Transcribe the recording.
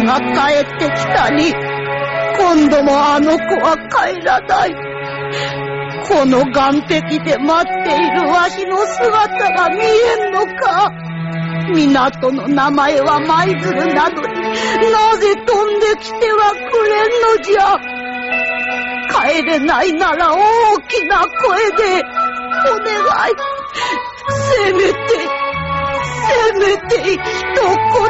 が帰ってきたに、今度もあの子は帰らない。この岸壁で待っているわしの姿が見えんのか。港の名前は舞鶴なのに、なぜ飛んできてはくれんのじゃ。帰れないなら大きな声でお願い。せめて一言。